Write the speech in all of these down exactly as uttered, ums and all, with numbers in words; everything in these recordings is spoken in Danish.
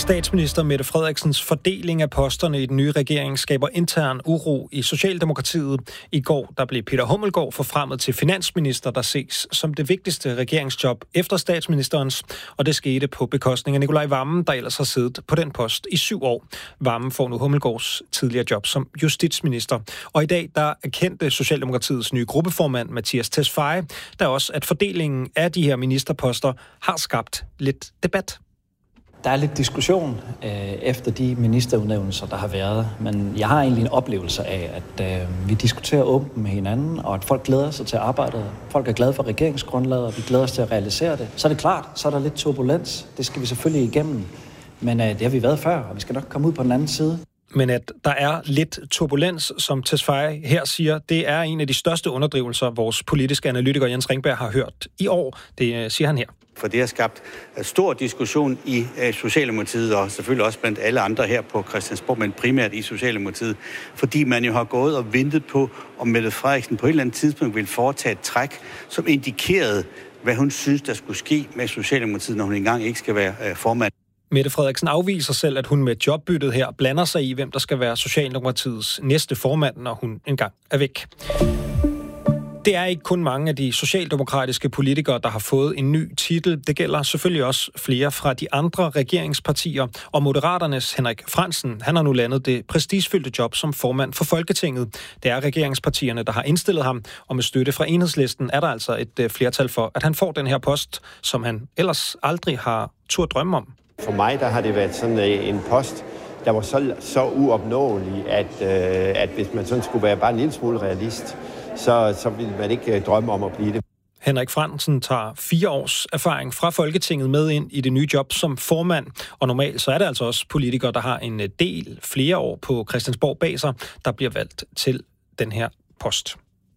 Statsminister Mette Frederiksens fordeling af posterne i den nye regering skaber intern uro i Socialdemokratiet. I går der blev Peter Hummelgaard forfremmet til finansminister, der ses som det vigtigste regeringsjob efter statsministerens, og det skete på bekostning af Nicolai Wammen, der ellers har siddet på den post i syv år. Wammen får nu Hummelgaards tidligere job som justitsminister. Og i dag der erkendte Socialdemokratiets nye gruppeformand Mattias Tesfaye, der også at fordelingen af de her ministerposter har skabt lidt debat. Der er lidt diskussion øh, efter de ministerudnævnelser, der har været, men jeg har egentlig en oplevelse af, at øh, vi diskuterer åbent med hinanden, og at folk glæder sig til arbejdet. Folk er glade for regeringsgrundlaget, og vi glæder os til at realisere det. Så er det klart, så er der lidt turbulens. Det skal vi selvfølgelig igennem, men øh, det har vi været før, og vi skal nok komme ud på den anden side. Men at der er lidt turbulens, som Tesfaye her siger, det er en af de største underdrivelser, vores politiske analytiker Jens Ringberg har hørt i år. Det siger han her. For det har skabt stor diskussion i Socialdemokratiet, og selvfølgelig også blandt alle andre her på Christiansborg, men primært i Socialdemokratiet, fordi man jo har gået og ventet på, om Mette Frederiksen på et eller andet tidspunkt ville foretage et træk, som indikerede, hvad hun synes, der skulle ske med Socialdemokratiet, når hun engang ikke skal være formand. Mette Frederiksen afviser selv, at hun med jobbyttet her blander sig i, hvem der skal være Socialdemokratiets næste formand, når hun engang er væk. Det er ikke kun mange af de socialdemokratiske politikere, der har fået en ny titel. Det gælder selvfølgelig også flere fra de andre regeringspartier. Og Moderaternes Henrik Frandsen, han har nu landet det prestigefyldte job som formand for Folketinget. Det er regeringspartierne, der har indstillet ham, og med støtte fra Enhedslisten er der altså et flertal for, at han får den her post, som han ellers aldrig har turde drømme om. For mig der har det været sådan en post, der var så, så uopnåelig, at, øh, at hvis man sådan skulle være bare en lille smule realist, så, så ville man ikke drømme om at blive det. Henrik Frandsen tager fire års erfaring fra Folketinget med ind i det nye job som formand, og normalt så er det altså også politikere, der har en del flere år på Christiansborg bag sig, der bliver valgt til den her post.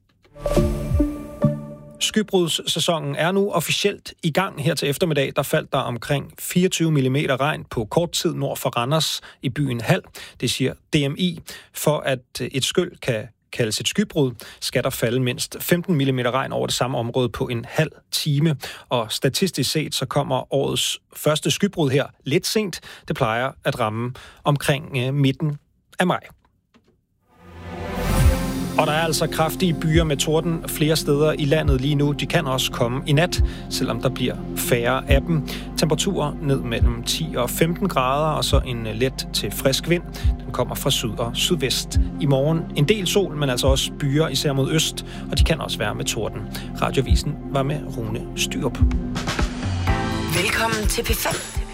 Skybrudssæsonen er nu officielt i gang her til eftermiddag. Der faldt der omkring fireogtyve millimeter regn på kort tid nord for Randers i byen Hald. Det siger D M I. For at et skyl kan kaldes et skybrud, skal der falde mindst femten millimeter regn over det samme område på en halv time. Og statistisk set så kommer årets første skybrud her lidt sent. Det plejer at ramme omkring midten af maj. Og der er altså kraftige byer med torden flere steder i landet lige nu. De kan også komme i nat, selvom der bliver færre af dem. Temperaturer ned mellem ti og femten grader, og så en let til frisk vind. Den kommer fra syd og sydvest. I morgen en del sol, men altså også byer, især mod øst, og de kan også være med torden. Radioavisen var med Rune Styrup. Velkommen til P fem